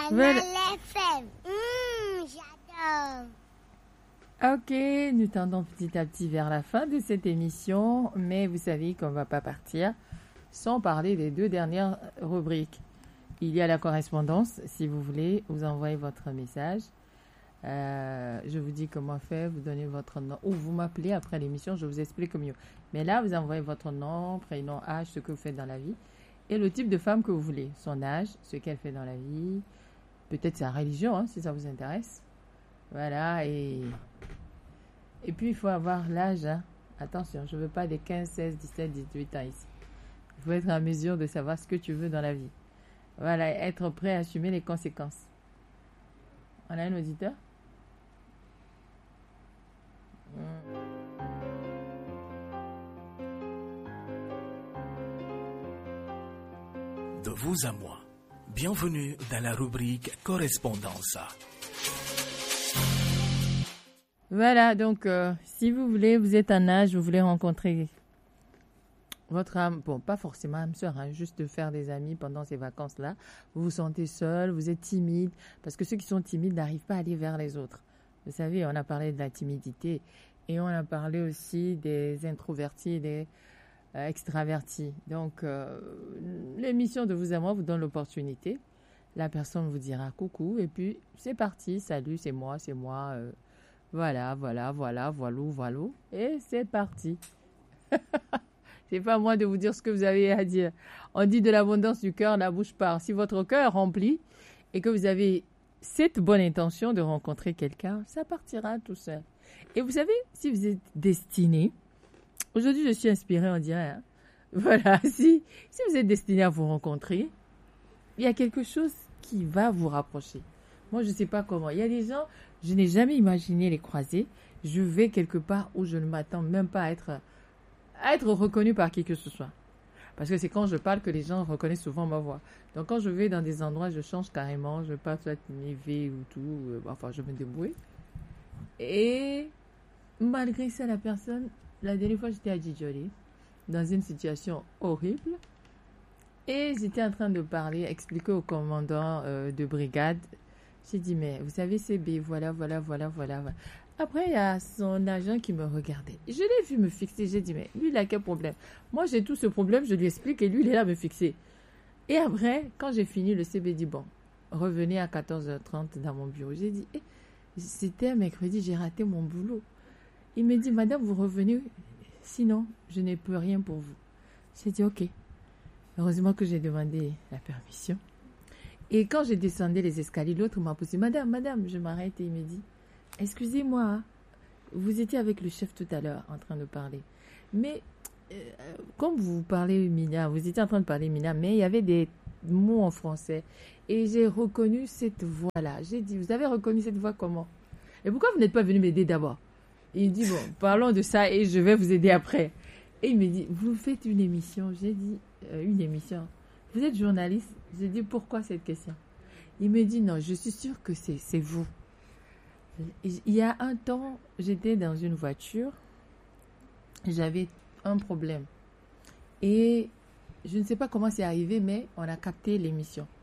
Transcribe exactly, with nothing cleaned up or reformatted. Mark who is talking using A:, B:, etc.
A: Canal F M. Mmh, j'adore.
B: Ok, nous tendons petit à petit vers la fin de cette émission, mais vous savez qu'on ne va pas partir sans parler des deux dernières rubriques. Il y a la correspondance, si vous voulez, vous envoyez votre message. Euh, je vous dis comment faire, vous donnez votre nom, ou vous m'appelez après l'émission, je vous explique mieux. Mais là, vous envoyez votre nom, prénom, âge, ce que vous faites dans la vie, et le type de femme que vous voulez, son âge, ce qu'elle fait dans la vie, peut-être sa religion, hein, si ça vous intéresse. Voilà, et... Et puis, il faut avoir l'âge. Hein. Attention, je ne veux pas des quinze, seize, dix-sept, dix-huit ans ici. Il faut être en mesure de savoir ce que tu veux dans la vie. Voilà, être prêt à assumer les conséquences. On a un auditeur?
C: De vous à moi. Bienvenue dans la rubrique Correspondance.
B: Voilà, donc, euh, si vous voulez, vous êtes en âge, vous voulez rencontrer votre âme, bon, pas forcément âme sœur, hein, juste de faire des amis pendant ces vacances-là. Vous vous sentez seul, vous êtes timide, parce que ceux qui sont timides n'arrivent pas à aller vers les autres. Vous savez, on a parlé de la timidité et on a parlé aussi des introvertis et des euh, extravertis. Donc, euh, l'émission de vous à moi vous donne l'opportunité. La personne vous dira coucou et puis c'est parti, salut, c'est moi, c'est moi. Euh, Voilà, voilà, voilà, voilà, voilà. Et c'est parti. C'est pas à moi de vous dire ce que vous avez à dire. On dit de l'abondance du cœur, la bouche part. Si votre cœur est rempli et que vous avez cette bonne intention de rencontrer quelqu'un, ça partira tout seul. Et vous savez, si vous êtes destiné, aujourd'hui je suis inspirée, on dirait, hein, voilà, si, si vous êtes destiné à vous rencontrer, il y a quelque chose qui va vous rapprocher. Moi, je ne sais pas comment. Il y a des gens, je n'ai jamais imaginé les croiser. Je vais quelque part où je ne m'attends même pas à être, à être reconnu par qui que ce soit. Parce que c'est quand je parle que les gens reconnaissent souvent ma voix. Donc, quand je vais dans des endroits, je change carrément. Je passe soit Nivé ou tout. Euh, enfin, je me débrouille. Et malgré ça, la personne, la dernière fois, j'étais à Djidjoli, dans une situation horrible. Et j'étais en train de parler, expliquer au commandant euh, de brigade. J'ai dit, mais vous savez, c'est B, voilà, voilà, voilà, voilà. Après, il y a son agent qui me regardait. Je l'ai vu me fixer. J'ai dit, mais lui, il a quel problème? Moi, j'ai tout ce problème, je lui explique et lui, il est là à me fixer. Et après, quand j'ai fini, le C B dit, bon, revenez à quatorze heures trente dans mon bureau. J'ai dit, eh, c'était un mercredi, j'ai raté mon boulot. Il me dit, madame, vous revenez, sinon, je n'ai plus rien pour vous. J'ai dit, ok. Heureusement que j'ai demandé la permission. Et quand je descendais les escaliers, l'autre m'a posé, madame, madame, je m'arrête et il me dit, excusez-moi, hein, vous étiez avec le chef tout à l'heure en train de parler. Mais, euh, comme vous parlez Mina, vous étiez en train de parler Mina, mais il y avait des mots en français. Et j'ai reconnu cette voix-là. J'ai dit, vous avez reconnu cette voix comment? Et pourquoi vous n'êtes pas venu m'aider d'abord? Il dit, bon, parlons de ça et je vais vous aider après. Et il me dit, vous faites une émission. J'ai dit, euh, une émission. Vous êtes journaliste? J'ai dit, pourquoi cette question? Il me dit, non, je suis sûre que c'est, c'est vous. Il y a un temps, j'étais dans une voiture, j'avais un problème. Et je ne sais pas comment c'est arrivé, mais on a capté l'émission.